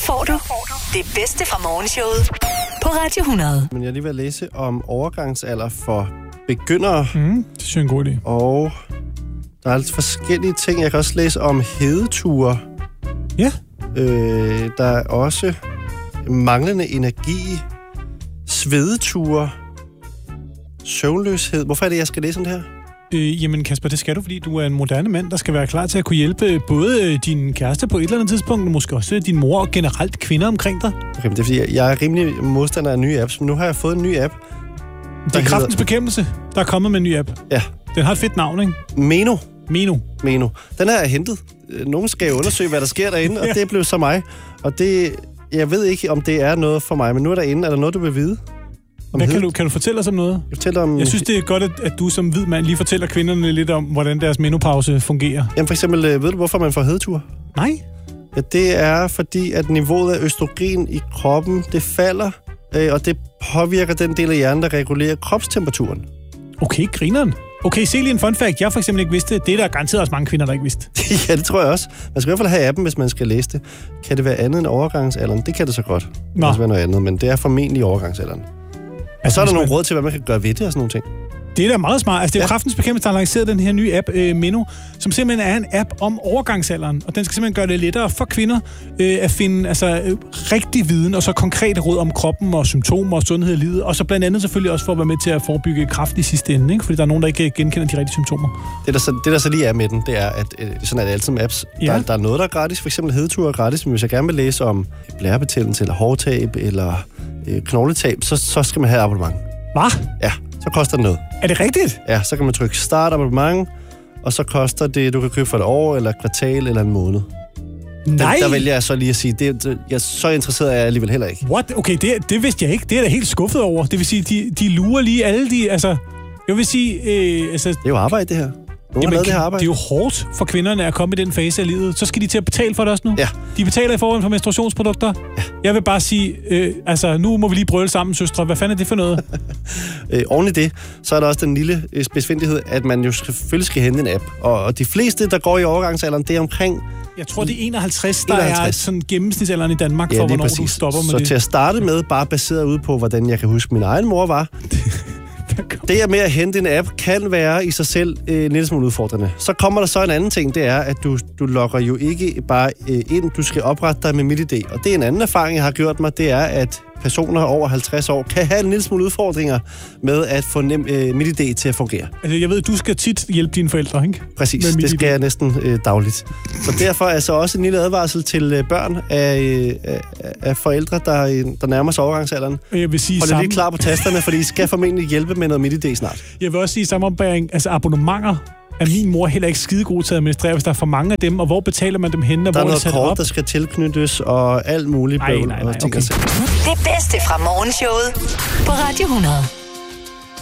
får du det bedste fra morgenshowet på Radio 100. Men jeg er lige ved at læse om overgangsalder for begyndere. Det synes jeg er en god idé. Og der er altså forskellige ting. Jeg kan også læse om hedeture. Ja. Der er også manglende energi, svedeture, søvnløshed. Hvorfor er det, jeg skal læse om det her? Jamen Kasper, det skal du, fordi du er en moderne mand, der skal være klar til at kunne hjælpe både din kæreste på et eller andet tidspunkt, og måske også din mor og generelt kvinder omkring dig. Okay, det er fordi, jeg er rimelig modstander af nye apps, men nu har jeg fået en ny app. Det er Kræftens Bekæmpelse, der er kommet med en ny app. Ja. Den har et fedt navn, ikke? Meno. Den har jeg hentet. Nogen skal jo undersøge, hvad der sker derinde, og det blev så mig. Og jeg ved ikke, om det er noget for mig, men nu er derinde. Er der noget, du vil vide? Kan du fortælle os om noget? Jeg synes, det er godt, at du som hvid mand lige fortæller kvinderne lidt om, hvordan deres menopause fungerer. Jamen for eksempel, ved du, hvorfor man får hedeture? Nej. Ja, det er fordi, at niveauet af østrogen i kroppen, det falder, og det påvirker den del af hjernen, der regulerer kropstemperaturen. Okay, grineren. Okay, se lige en fun fact. Jeg for eksempel ikke vidste. Det er der garanteret også mange kvinder, der ikke vidste. Ja, det tror jeg også. Man skal i hvert fald have appen, hvis man skal læse det. Kan det være andet end overgangsalderen? Det kan det så godt. Det kan også være noget andet, men det er formentlig overgangsalderen. Og så er der nogle råd til, hvad man kan gøre ved det og sådan nogle ting. Det er da meget smart. Altså, det er jo Kræftens Bekæmpelse, der har lanceret den her nye app, Meno, som simpelthen er en app om overgangsalderen. Og den skal simpelthen gøre det lettere for kvinder at finde rigtig viden og så konkrete råd om kroppen og symptomer og sundhed i livet. Og så blandt andet selvfølgelig også for at være med til at forebygge kræft i sidste ende, ikke? Fordi der er nogen, der ikke genkender de rigtige symptomer. Det der så lige er med den, det er, at sådan er det altid med apps. Ja. Der er noget, der er gratis. For eksempel hedeture er gratis, men hvis jeg gerne vil læse om blærebetændelse eller hårtab eller knogletab, så skal man have abonnement. Hvad? Ja. Så koster det noget. Er det rigtigt? Ja, så kan man trykke start abonnement, og så koster det, du kan købe for et år, eller et kvartal, eller en måned. Nej! Der vælger jeg så lige at sige, jeg er så interesseret er jeg alligevel heller ikke. What? Okay, det vidste jeg ikke. Det er da helt skuffet over. Det vil sige, de lurer lige alle de, jeg vil sige... Det er jo arbejde, det her. Det er jo hårdt for kvinderne at komme i den fase af livet. Så skal de til at betale for det også nu. Ja. De betaler i forvejen for menstruationsprodukter. Ja. Jeg vil bare sige, nu må vi lige brøle sammen, søstre. Hvad fanden er det for noget? Oven i det, så er der også den lille spidsfindighed, at man jo selvfølgelig skal hente en app. Og de fleste, der går i overgangsalderen, det er omkring... Jeg tror, det er 51, der er sådan gennemsnitsalderen i Danmark, for hvornår du stopper med det. Så til at starte med, bare baseret ud på, hvordan jeg kan huske, min egen mor var... Det med at hente en app kan være i sig selv en lille smule udfordrende. Så kommer der så en anden ting, det er, at du logger jo ikke bare ind, du skal oprette dig med MitID. Og det er en anden erfaring, jeg har gjort mig, det er, at personer over 50 år kan have en lille smule udfordringer med at få MitID til at fungere. Altså, jeg ved, du skal tit hjælpe dine forældre, ikke? Præcis, det skal jeg næsten dagligt. Så derfor er så også en lille advarsel til børn af forældre, der nærmer sig overgangsalderen. Jeg vil sige hold lidt klar på tasterne, fordi I skal formentlig hjælpe med noget MitID snart. Jeg vil også sige samme ombæring, abonnementer er min mor heller ikke skide god til at administrere, hvis der er for mange af dem, og hvor betaler man dem hen, og der hvor er noget kort, der skal tilknyttes, og alt muligt bøvl. Nej, okay. Det bedste fra morgenshowet på Radio 100.